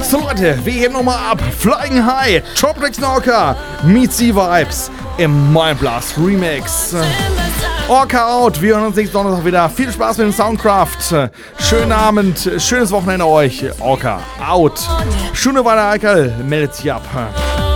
So Leute, wir heben nochmal ab. Flying High, Tropic Snorker, Meet the Vibes im Mindblast Remix. Orca out, wir hören uns nächsten Donnerstag wieder. Viel Spaß mit dem Soundcraft. Schönen Abend, schönes Wochenende euch. Orca out. Schöne Weile, Eichel, meldet sich ab.